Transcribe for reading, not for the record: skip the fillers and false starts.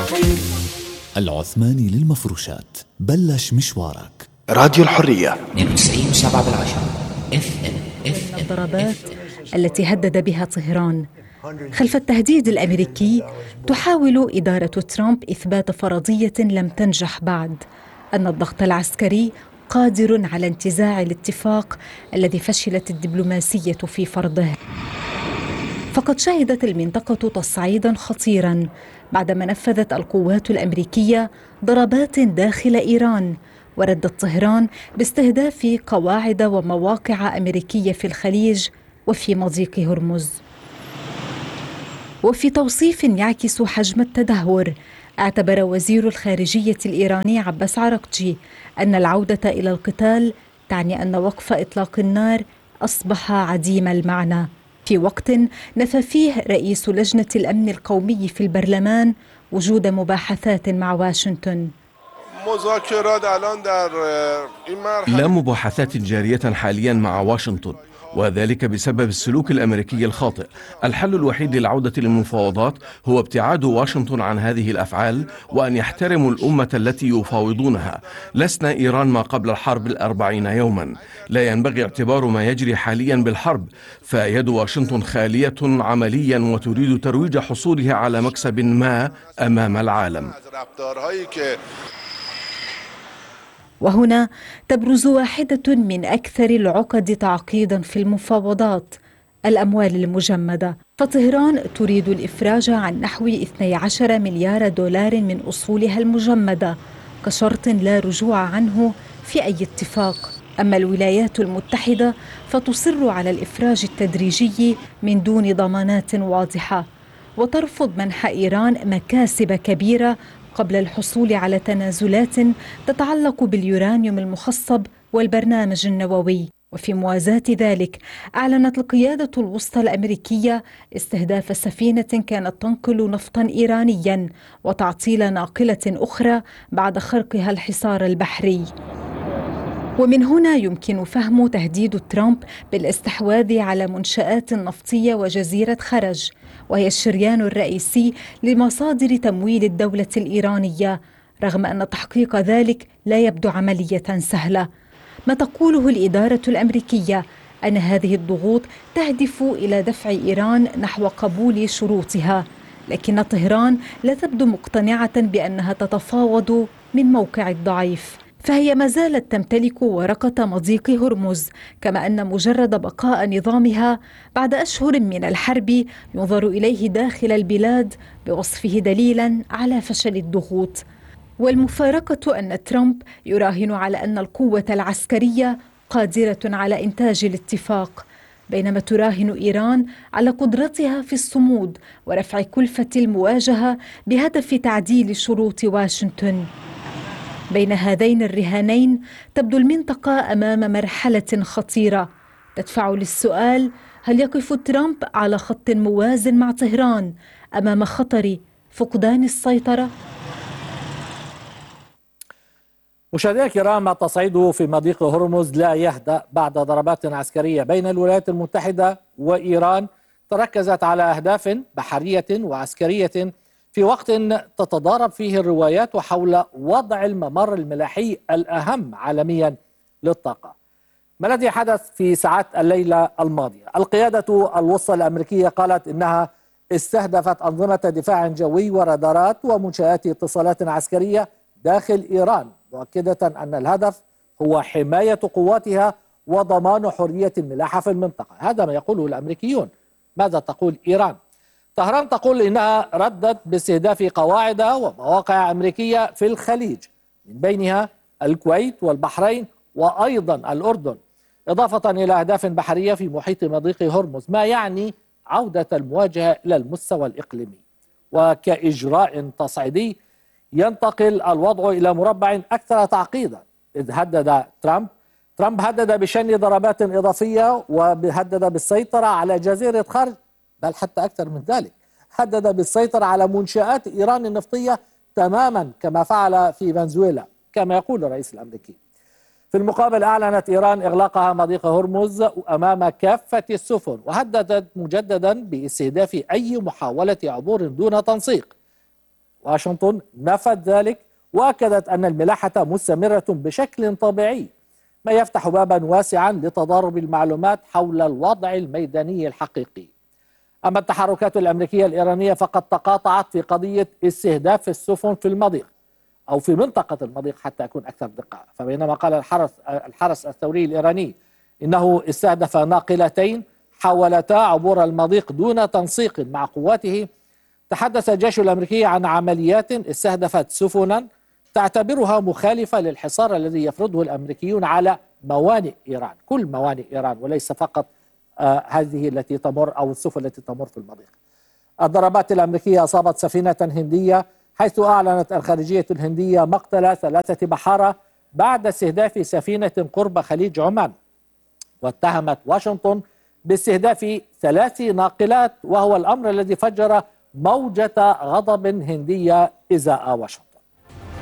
العثماني للمفروشات، بلش مشوارك. راديو الحرية 92.7 الضربات التي هدد بها طهران. خلف التهديد الأمريكي تحاول إدارة ترامب إثبات فرضية لم تنجح بعد، أن الضغط العسكري قادر على انتزاع الاتفاق الذي فشلت الدبلوماسية في فرضه. فقد شهدت المنطقة تصعيدا خطيرا بعدما نفذت القوات الأمريكية ضربات داخل إيران، وردت طهران باستهداف قواعد ومواقع أمريكية في الخليج وفي مضيق هرمز. وفي توصيف يعكس حجم التدهور، اعتبر وزير الخارجية الإيراني عباس عراقجي أن العودة إلى القتال تعني أن وقف إطلاق النار أصبح عديم المعنى، في وقت نفى فيه رئيس لجنة الأمن القومي في البرلمان وجود مباحثات مع واشنطن. لا مباحثات جارية حاليا مع واشنطن، وذلك بسبب السلوك الأمريكي الخاطئ. الحل الوحيد للعودة للمفاوضات هو ابتعاد واشنطن عن هذه الأفعال، وأن يحترموا الأمة التي يفاوضونها. لسنا إيران ما قبل الحرب 40 يوما. لا ينبغي اعتبار ما يجري حاليا بالحرب، فيد واشنطن خالية عمليا وتريد ترويج حصولها على مكسب ما أمام العالم. وهنا تبرز واحدة من أكثر العقد تعقيدا في المفاوضات: الأموال المجمدة. فطهران تريد الإفراج عن نحو 12 مليار دولار من أصولها المجمدة كشرط لا رجوع عنه في أي اتفاق. أما الولايات المتحدة فتصر على الإفراج التدريجي من دون ضمانات واضحة، وترفض منح إيران مكاسب كبيرة قبل الحصول على تنازلات تتعلق باليورانيوم المخصب والبرنامج النووي. وفي موازاة ذلك، أعلنت القيادة الوسطى الأمريكية استهداف سفينة كانت تنقل نفطا إيرانيا وتعطيل ناقلة أخرى بعد خرقها الحصار البحري. ومن هنا يمكن فهم تهديد ترامب بالاستحواذ على منشآت نفطية وجزيرة خرج، وهي الشريان الرئيسي لمصادر تمويل الدولة الإيرانية، رغم أن تحقيق ذلك لا يبدو عملية سهلة. ما تقوله الإدارة الأمريكية أن هذه الضغوط تهدف إلى دفع إيران نحو قبول شروطها، لكن طهران لا تبدو مقتنعة بأنها تتفاوض من موقع ضعيف، فهي ما زالت تمتلك ورقة مضيق هرمز، كما أن مجرد بقاء نظامها بعد أشهر من الحرب ينظر إليه داخل البلاد بوصفه دليلا على فشل الضغوط. والمفارقة أن ترامب يراهن على أن القوة العسكرية قادرة على إنتاج الاتفاق، بينما تراهن إيران على قدرتها في الصمود ورفع كلفة المواجهة بهدف تعديل شروط واشنطن. بين هذين الرهانين تبدو المنطقة أمام مرحلة خطيرة تدفع للسؤال: هل يقف ترامب على خط موازن مع طهران أمام خطر فقدان السيطرة؟ مشاهدينا الكرام، التصعيد في مضيق هرمز لا يهدأ بعد ضربات عسكرية بين الولايات المتحدة وإيران تركزت على أهداف بحرية وعسكرية في وقت تتضارب فيه الروايات حول وضع الممر الملاحي الأهم عالميا للطاقة. ما الذي حدث في ساعات الليلة الماضية؟ القيادة الوسطى الأمريكية قالت إنها استهدفت أنظمة دفاع جوي ورادارات ومنشآت اتصالات عسكرية داخل إيران، مؤكدة أن الهدف هو حماية قواتها وضمان حرية الملاحة في المنطقة. هذا ما يقوله الأمريكيون. ماذا تقول إيران؟ طهران تقول إنها ردت باستهداف قواعد ومواقع أمريكية في الخليج، من بينها الكويت والبحرين وأيضا الأردن، إضافة إلى أهداف بحرية في محيط مضيق هرمز، ما يعني عودة المواجهة إلى المستوى الإقليمي. وكإجراء تصعيدي ينتقل الوضع إلى مربع أكثر تعقيدا، إذ هدد ترامب هدد بشن ضربات إضافية وهدد بالسيطرة على جزيرة خرج، بل حتى أكثر من ذلك هدد بالسيطرة على منشآت إيران النفطية تماما كما فعل في فنزويلا كما يقول الرئيس الأمريكي. في المقابل أعلنت إيران إغلاقها مضيق هرمز أمام كافة السفن، وهددت مجددا باستهداف أي محاولة عبور دون تنسيق. واشنطن نفت ذلك وأكدت أن الملاحة مستمرة بشكل طبيعي، ما يفتح بابا واسعا لتضارب المعلومات حول الوضع الميداني الحقيقي. أما التحركات الأمريكية الإيرانية فقد تقاطعت في قضية استهداف السفن في المضيق أو في منطقة المضيق حتى أكون أكثر دقة. فبينما قال الحرس الثوري الإيراني إنه استهدف ناقلتين حاولتا عبور المضيق دون تنسيق مع قواته، تحدث الجيش الأمريكي عن عمليات استهدفت سفنا تعتبرها مخالفة للحصار الذي يفرضه الأمريكيون على موانئ إيران، كل موانئ إيران وليس فقط هذه التي تمر أو السفن التي تمر في المضيق. الضربات الأمريكية أصابت سفينة هندية، حيث أعلنت الخارجية الهندية مقتل 3 بحارة بعد استهداف سفينة قرب خليج عمان، واتهمت واشنطن باستهداف 3 ناقلات، وهو الأمر الذي فجر موجة غضب هندية إزاء واشنطن.